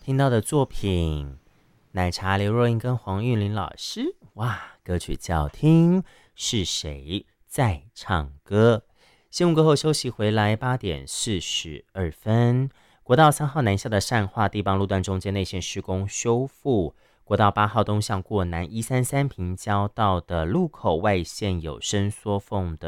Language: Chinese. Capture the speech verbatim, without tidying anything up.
听到的作品，奶茶刘若英跟黄韵玲老师，哇，歌曲叫听是谁在唱歌？新闻过后休息回来，八点四十二分，国道三号南下的善化地邦路段中间内线施工修复，国道八号东向过南一三三平交道的路口外线有伸缩缝的